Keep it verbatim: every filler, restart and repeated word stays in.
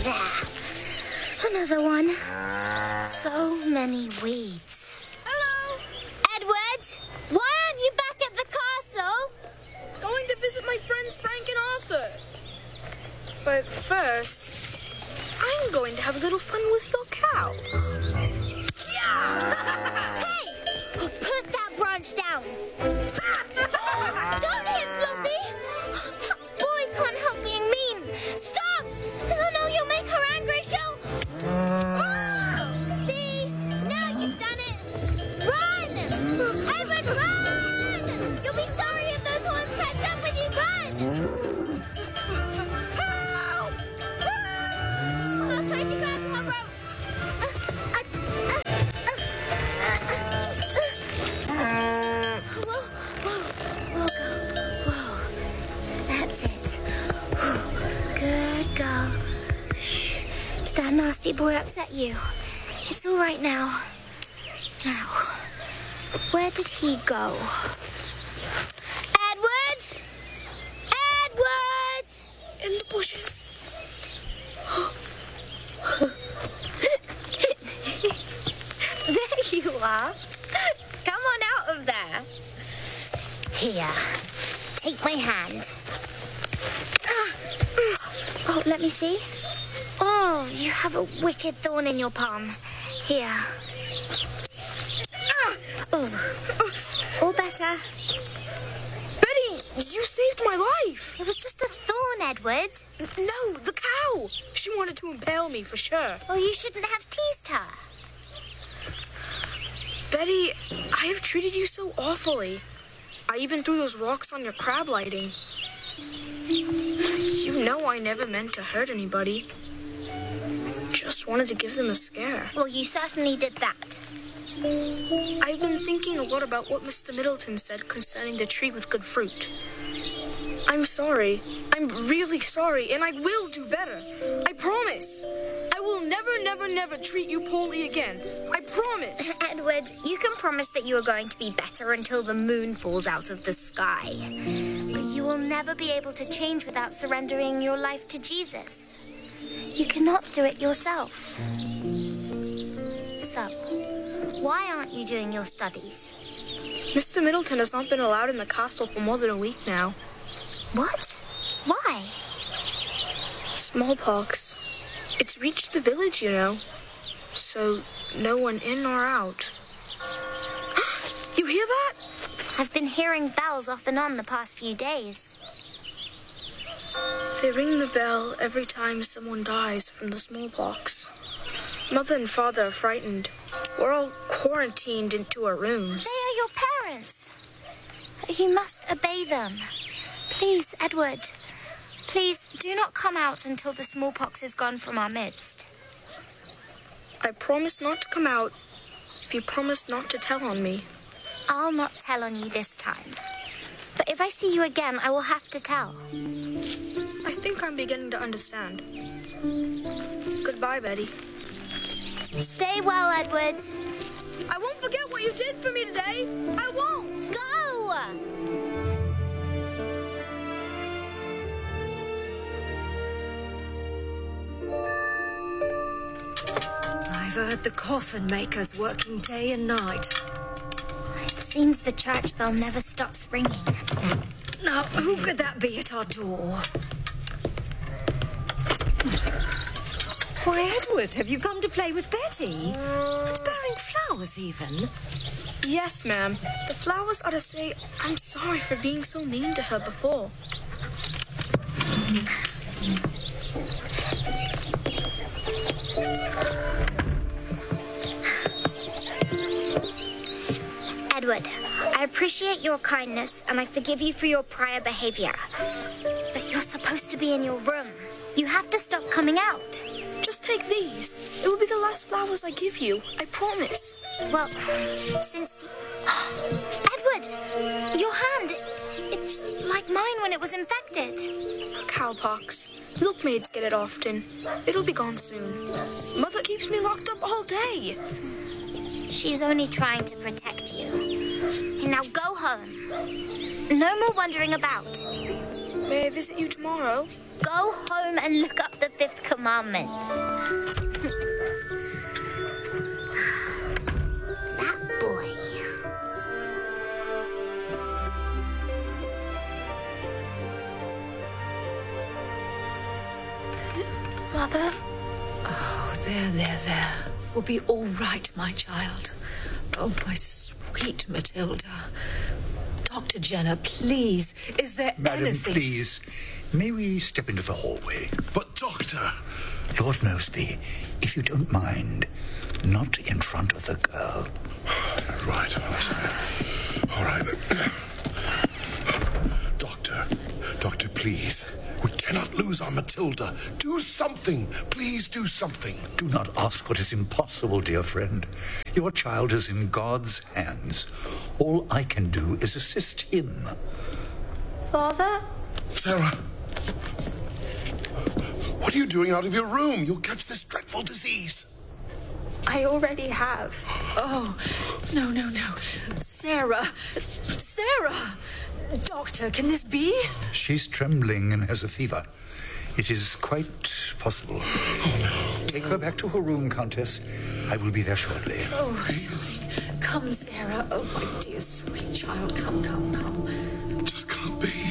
There. Another one. So many weeds. Hello. Edward, why aren't you back at the castle? Going to visit my friends Frank and Arthur. But first, I'm going to have a little fun with your cow. Yeah! Hey! Put that branch down. Don't hit Flossie. That boy can't help being mean. Stop! No, no, you'll make her angry. She'll... See? Now you've done it. Run! Edward, run! You'll be sorry if those horns catch up with you. Run! Help! I'll try to grab her rope. Whoa, whoa, whoa, go. Whoa. That's it. Whew. Good girl. Shh. Did that nasty boy upset you? It's all right now. Now, where did he go? Edward! Edward! In the bushes. There you are. Come on out of there. Here, take my hand. Oh, let me see. Oh, you have a wicked thorn in your palm. Here. Oh, all better. Betty, you saved my life. It was just a thorn, Edward. No, the cow. She wanted to impale me for sure. Oh, you shouldn't have teased her. Betty, I have treated you so awfully. I even threw those rocks on your crab lighting. You know I never meant to hurt anybody. Just wanted to give them a scare. Well, you certainly did that. I've been thinking a lot about what Mister Middleton said concerning the tree with good fruit. I'm sorry. I'm really sorry, and I will do better. I promise. I will never, never, never treat you poorly again. I promise. Edward, you can promise that you are going to be better until the moon falls out of the sky. But you will never be able to change without surrendering your life to Jesus. You cannot do it yourself. So, why aren't you doing your studies? Mister Middleton has not been allowed in the castle for more than a week now. What? Why? Smallpox. It's reached the village, you know. So, no one in or out. You hear that? I've been hearing bells off and on the past few days. They ring the bell every time someone dies from the smallpox. Mother and father are frightened. We're all quarantined into our rooms. They are your parents. You must obey them. Please, Edward. Please, do not come out until the smallpox is gone from our midst. I promise not to come out if you promise not to tell on me. I'll not tell on you this time. But if I see you again, I will have to tell. I think I'm beginning to understand. Goodbye, Betty. Stay well, Edward. I won't forget what you did for me today. I won't. Go! I've heard the coffin makers working day and night. It seems the church bell never stops ringing. Now, who could that be at our door? Why, Edward, have you come to play with Betty? And bearing flowers, even? Yes, ma'am. The flowers are to say I'm sorry for being so mean to her before. Edward, I appreciate your kindness and I forgive you for your prior behavior. But you're supposed to be in your room. You have to stop coming out. Just take these. It will be the last flowers I give you. I promise. Well, since... Edward, your hand, it's like mine when it was infected. Cowpox. Milkmaids get it often. It'll be gone soon. Mother keeps me locked up all day. She's only trying to protect you. And now go home. No more wandering about. May I visit you tomorrow? Go Go home and look up the fifth commandment. That boy. Mother? Oh, there, there, there. We'll be all right, my child. Oh, my sweet Matilda. Doctor Jenner, please, is there Madam, anything... please, may we step into the hallway? But, Doctor... Lord Moseby, if you don't mind, not in front of the girl. Right. All right. Doctor, Doctor, please. We cannot lose our Matilda. Do something. Please do something. Do not ask what is impossible, dear friend. Your child is in God's hands. All I can do is assist him. Father? Sarah, what are you doing out of your room? You'll catch this dreadful disease. I already have. Oh, no, no, no. Sarah! Sarah! Doctor, can this be? She's trembling and has a fever. It is quite possible. Oh, no. Take her back to her room, Countess. I will be there shortly. Oh, darling. Come, Sarah. Oh, my dear, sweet child. Come, come, come. Just can't be.